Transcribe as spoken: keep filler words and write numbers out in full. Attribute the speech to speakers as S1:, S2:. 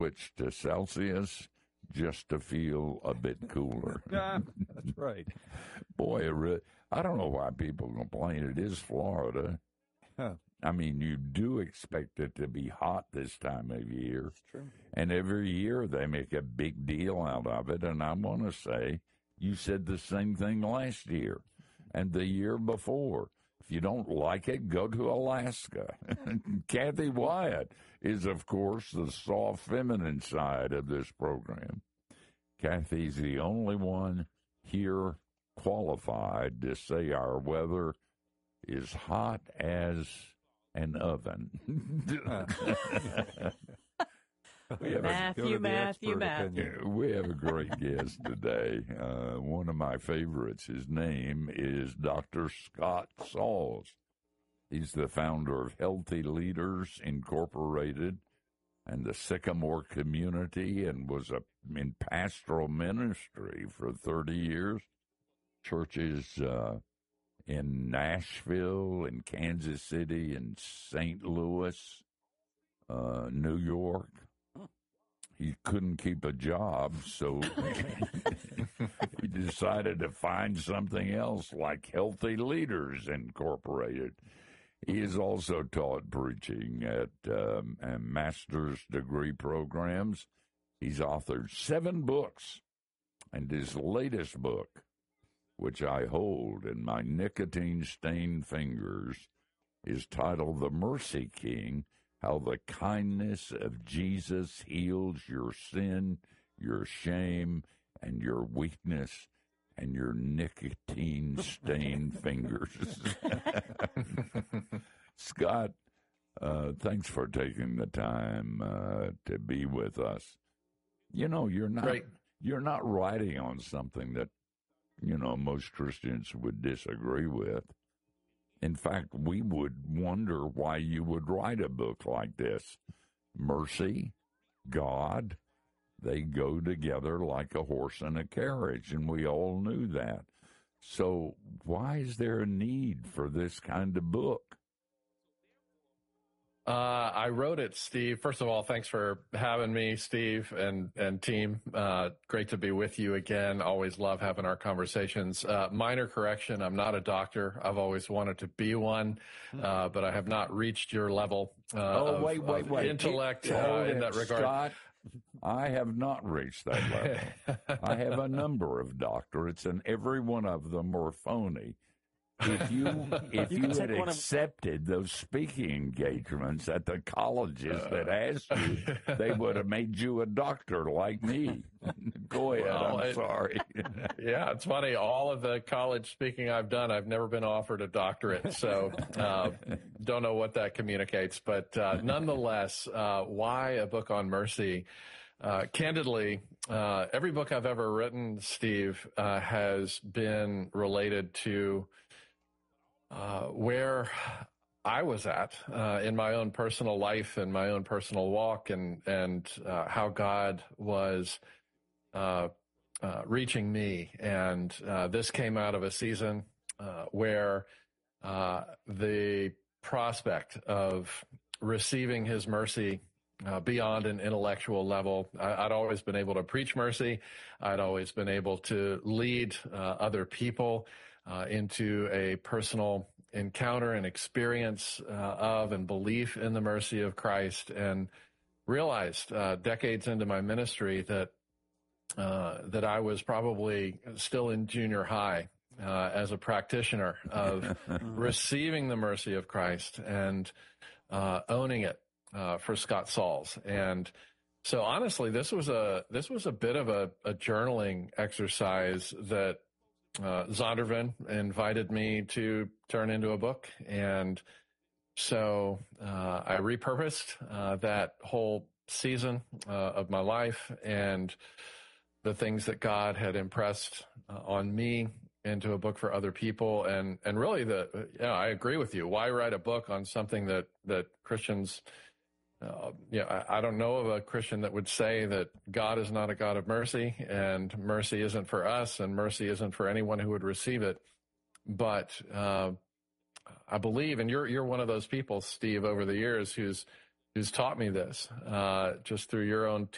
S1: switch to Celsius just to feel a bit cooler.
S2: That's right.
S1: Boy, I don't know why people complain. It is Florida.
S2: Huh.
S1: I mean, you do expect it to be hot this time of year.
S2: That's true.
S1: And every year they make a big deal out of it. And I want to say, you said the same thing last year and the year before. If you don't like it, go to Alaska. Kathy Wyatt is, of course, the soft feminine side of this program. Kathy's the only one here qualified to say our weather is hot as an oven.
S3: we have Matthew, a, Matthew, Matthew.
S1: We have a great guest today. Uh, one of my favorites. His name is Doctor Scott Sauls. He's the founder of Healthy Leaders Incorporated and the Sycamore Community, and was a, in pastoral ministry for thirty years. Churches uh, in Nashville, in Kansas City, in Saint Louis, uh, New York. He couldn't keep a job, so he decided to find something else, like Healthy Leaders Incorporated. He has also taught preaching at um, master's degree programs. He's authored seven books, and his latest book, which I hold in my nicotine-stained fingers, is titled The Mercy King, How the Kindness of Jesus Heals Your Sin, Your Shame, and Your Weakness, and Your Nicotine-Stained Fingers. Scott, uh, thanks for taking the time uh, to be with us. You know, you're not
S4: Great.
S1: you're not writing on something that, you know, most Christians would disagree with. In fact, we would wonder why you would write a book like this. Mercy, God, they go together like a horse and a carriage, and we all knew that. So why is there a need for this kind of book?
S4: Uh, I wrote it, Steve. First of all, thanks for having me, Steve, and, and team. Uh, great to be with you again. Always love having our conversations. Uh, minor correction, I'm not a doctor. I've always wanted to be one, uh, but I have not reached your level uh,
S1: oh,
S4: of,
S1: wait, wait,
S4: of
S1: wait.
S4: intellect
S1: uh,
S4: uh, in that regard.
S1: Scott, I have not reached that level. I have a number of doctorates, and every one of them are phony. If you if you, you had accepted of... those speaking engagements at the colleges uh, that asked you, they would have made you a doctor like me. Go ahead. Well, I'm it, sorry.
S4: Yeah, it's funny. All of the college speaking I've done, I've never been offered a doctorate, so uh, don't know what that communicates. But uh, nonetheless, uh, why a book on mercy? Uh, candidly, uh, every book I've ever written, Steve, uh, has been related to Uh, where I was at uh, in my own personal life and my own personal walk, and and uh, how God was uh, uh, reaching me. And uh, this came out of a season uh, where uh, the prospect of receiving His mercy uh, beyond an intellectual level, I, I'd always been able to preach mercy. I'd always been able to lead uh, other people Uh, into a personal encounter and experience uh, of and belief in the mercy of Christ, and realized uh, decades into my ministry that uh, that I was probably still in junior high uh, as a practitioner of receiving the mercy of Christ and uh, owning it uh, for Scott Sauls. And so, honestly, this was a this was a bit of a, a journaling exercise that Uh, Zondervan invited me to turn into a book. And so uh, I repurposed uh, that whole season uh, of my life and the things that God had impressed uh, on me into a book for other people. And, and really, the yeah, I agree with you. Why write a book on something that, that Christians Uh, yeah, I, I don't know of a Christian that would say that God is not a God of mercy, and mercy isn't for us, and mercy isn't for anyone who would receive it. But uh, I believe, and you're you're one of those people, Steve, over the years who's who's taught me this uh, just through your own